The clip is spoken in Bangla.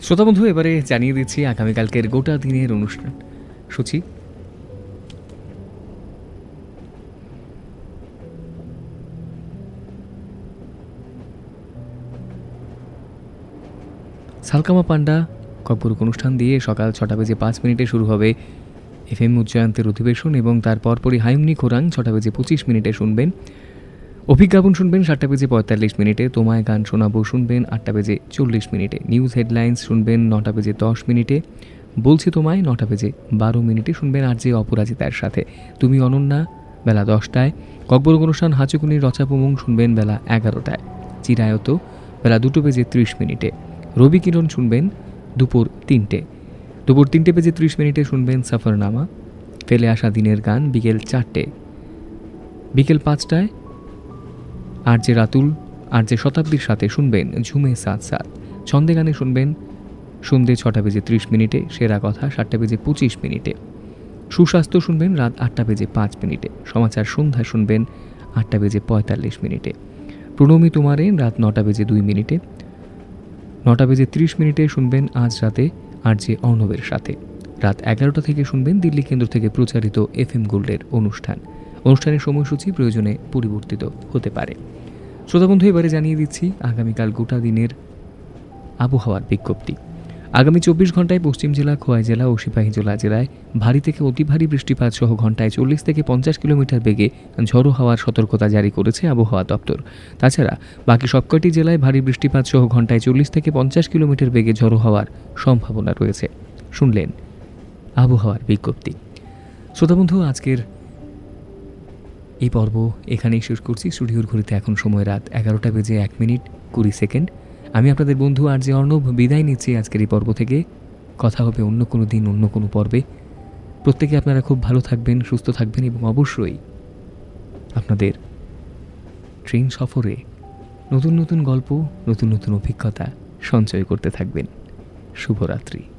শ্রোতা বন্ধু, এবারে জানিয়ে দিচ্ছি আগামীকালকের গোটা দিনের অনুষ্ঠান সূচি। সালকামা পান্ডা কর্পূরক অনুষ্ঠান দিয়ে সকাল 6:05 শুরু হবে FM উচ্চায়ন্তের অধিবেশন, এবং তার পরপরই হায়ুমনি খোরাং 6:25 শুনবেন। অভিজ্ঞাপন শুনবেন 7:45, তোমায় গান শোনাবো শুনবেন 8:40, নিউজ হেডলাইন্স শুনবেন 9:10, বলছি তোমায় 9:12 শুনবেন আর যে অপরাজিতার সাথে তুমি অনন্যা বেলা 10টায়। কর্পূরক অনুষ্ঠান হাঁচুকুনির রচাপুমুং শুনবেন বেলা 11টায়। চিরায়ত বেলা 2:30, রবি কিরণ শুনবেন দুপুর 3টে। দুপুর 3:30 শুনবেন সফরনামা ফেলে আসা দিনের গান বিকেল 4টে। বিকেল 5টায় আর যে রাতুল আর যে শতাব্দীর সাথে শুনবেন ঝুমে সাত সাত। ছন্দে গানে শুনবেন সন্ধ্যে 6:30, সেরা কথা 7:25, সুস্বাস্থ্য শুনবেন রাত 8:05, সমাচার সন্ধ্যা শুনবেন 8:45, প্রণমী তোমারে রাত 9:02, 9:30 শুনবেন আজ রাতে আর যে অর্ণবের সাথে। রাত 11টা থেকে শুনবেন দিল্লি কেন্দ্র থেকে প্রচারিত FM গোল্ডের অনুষ্ঠানের সময়সূচি প্রয়োজনে পরিবর্তিত হতে পারে। শ্রোতাবন্ধু, এবারে জানিয়ে দিচ্ছি আগামীকাল গোটা দিনের আবহাওয়ার বিজ্ঞপ্তি। আগামী 24 ঘন্টায় পশ্চিম জেলা, খোয়াই জেলা ও সিপাহীজলা জেলায় ভারী থেকে অতি ভারী বৃষ্টিপাত সহ ঘন্টায় 40 থেকে 50 কিলোমিটার বেগে ঝড়ো হওয়ার সতর্কতা জারি করেছে আবহাওয়া দপ্তর। তাছাড়া বাকি সবকটি জেলায় ভারী বৃষ্টিপাত সহ ঘন্টায় 40 থেকে 50 কিলোমিটার বেগে ঝড়ো হওয়ার সম্ভাবনা রয়েছে। শুনলেন আবহাওয়ার বিজ্ঞপ্তি। শ্রোতাবন্ধু, আজকের এই পর্ব এখানেই শেষ করছি। স্টুডিওর ঘড়িতে এখন সময় রাত 11:01:20। আমি আপনাদের বন্ধু আর যে অর্ণব বিদায় নিচ্ছি আজকের এই পর্ব থেকে। কথা হবে অন্য কোনো দিন, অন্য কোনো পর্বে। প্রত্যেকে আপনারা খুব ভালো থাকবেন, সুস্থ থাকবেন এবং অবশ্যই আপনাদের ট্রেন সফরে নতুন নতুন গল্প, নতুন নতুন অভিজ্ঞতা সঞ্চয় করতে থাকবেন। শুভরাত্রি।